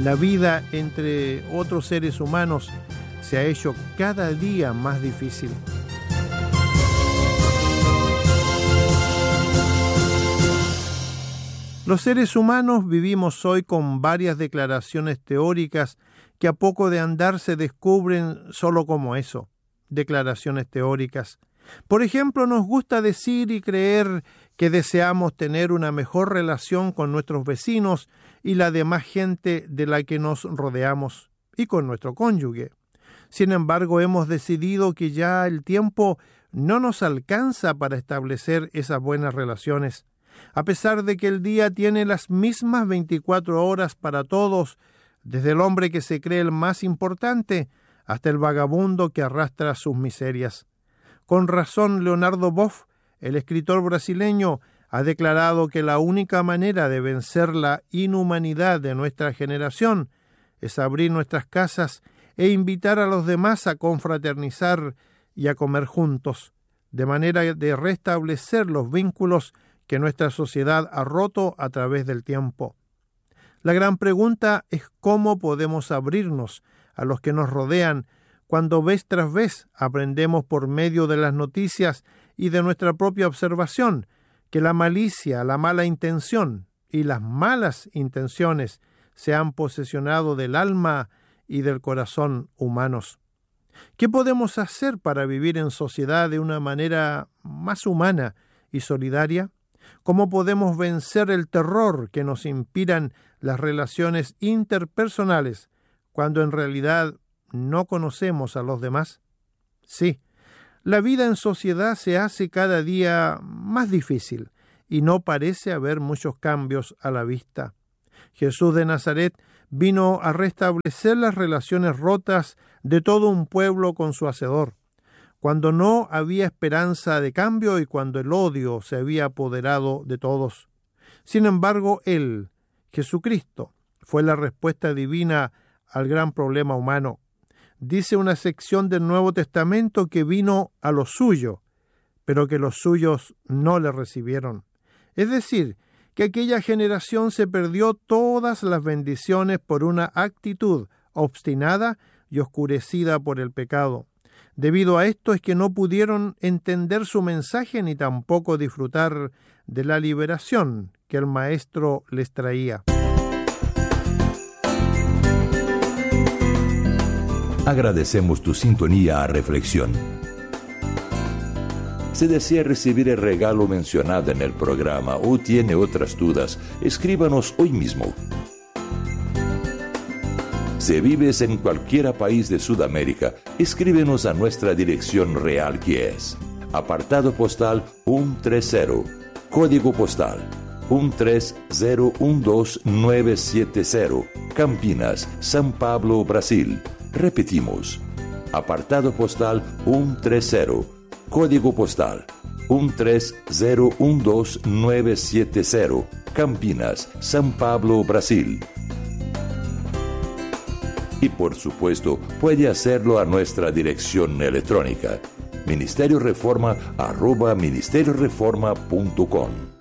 La vida entre otros seres humanos se ha hecho cada día más difícil. Los seres humanos vivimos hoy con varias declaraciones teóricas que a poco de andar se descubren solo como eso, declaraciones teóricas. Por ejemplo, nos gusta decir y creer que deseamos tener una mejor relación con nuestros vecinos y la demás gente de la que nos rodeamos, y con nuestro cónyuge. Sin embargo, hemos decidido que ya el tiempo no nos alcanza para establecer esas buenas relaciones. A pesar de que el día tiene las mismas 24 horas para todos, desde el hombre que se cree el más importante hasta el vagabundo que arrastra sus miserias. Con razón, Leonardo Boff, el escritor brasileño, ha declarado que la única manera de vencer la inhumanidad de nuestra generación es abrir nuestras casas e invitar a los demás a confraternizar y a comer juntos, de manera de restablecer los vínculos que nuestra sociedad ha roto a través del tiempo. La gran pregunta es cómo podemos abrirnos a los que nos rodean cuando vez tras vez aprendemos por medio de las noticias y de nuestra propia observación que la malicia, la mala intención y las malas intenciones se han posesionado del alma y del corazón humanos. ¿Qué podemos hacer para vivir en sociedad de una manera más humana y solidaria? ¿Cómo podemos vencer el terror que nos inspiran las relaciones interpersonales cuando en realidad no conocemos a los demás? Sí, la vida en sociedad se hace cada día más difícil y no parece haber muchos cambios a la vista. Jesús de Nazaret vino a restablecer las relaciones rotas de todo un pueblo con su Hacedor, cuando no había esperanza de cambio y cuando el odio se había apoderado de todos. Sin embargo, Él, Jesucristo, fue la respuesta divina al gran problema humano. Dice una sección del Nuevo Testamento que vino a lo suyo, pero que los suyos no le recibieron. Es decir, que aquella generación se perdió todas las bendiciones por una actitud obstinada y oscurecida por el pecado. Debido a esto es que no pudieron entender su mensaje ni tampoco disfrutar de la liberación que el Maestro les traía. Agradecemos tu sintonía a Reflexión. Si desea recibir el regalo mencionado en el programa o tiene otras dudas, escríbanos hoy mismo. Si vives en cualquier país de Sudamérica, escríbenos a nuestra dirección real que es apartado postal 130, código postal 13012970, Campinas, São Paulo, Brasil. Repetimos, apartado postal 130, código postal 13012970, Campinas, São Paulo, Brasil. Y por supuesto, puede hacerlo a nuestra dirección electrónica, ministerioreforma@ministerioreforma.com.